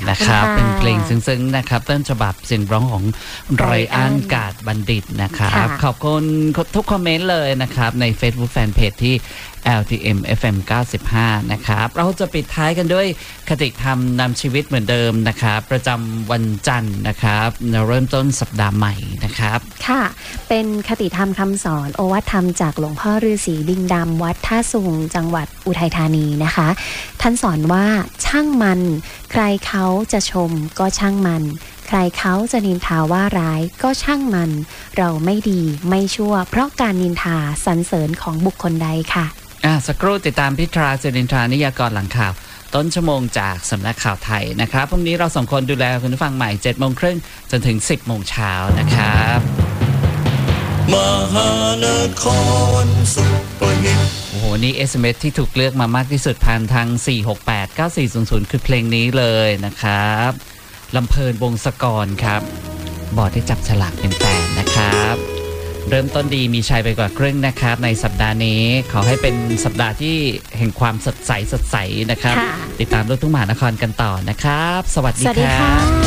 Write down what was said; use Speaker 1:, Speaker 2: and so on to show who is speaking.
Speaker 1: นะครับเป็นเพลงซึ้งๆนะครับต้นฉบับเสียงร้องของไรอันกาดบัณฑิตนะครับขอบคุณทุกคอมเมนต์เลยนะครับใน Facebook Fanpage ที่ LTM FM 95นะครับเราจะปิดท้ายกันด้วยคติธรรมนำชีวิตเหมือนเดิมนะครับประจำวันจันทร์นะครับเริ่มต้นสัปดาห์ใหม่นะครับ
Speaker 2: ค่ะเป็นคติธรรมคำสอนโอวาทธรรมจากหลวงพ่อฤาษีลิงดำวัดท่าสุงจังหวัดอุทัยธานีนะคะท่านสอนว่าช่างมันใครเขาจะชมก็ช่างมันใครเขาจะนินทาว่าร้ายก็ช่างมันเราไม่ดีไม่ชั่วเพราะการนินทาสรรเสริญของบุคคลใดค่ะ
Speaker 1: สักครู่ติดตามพิตราสิรินทรานิยากรหลังข่าวต้นชั่วโมงจากสำนักข่าวไทยนะครับพรุ่งนี้เราสองคนดูแลคุณผู้ฟังใหม่ 7:30 จนถึง 10 โมงเช้านะครับ
Speaker 3: มหานครสุปนิป
Speaker 1: โอ้โหนี่ SMS ที่ถูกเลือกมามากที่สุดผ่านทาง 4689400 คือเพลงนี้เลยนะครับลำเพลินวงศกรครับบอร์ดที่จับฉลากเป็นแฟนนะครับเริ่มต้นดีมีชัยไปกว่าครึ่งนะครับในสัปดาห์นี้ขอให้เป็นสัปดาห์ที่แห่งความสดใสนะครับติดตามลูกทุ่งมหานครกันต่อนะครับสวัสดีครับ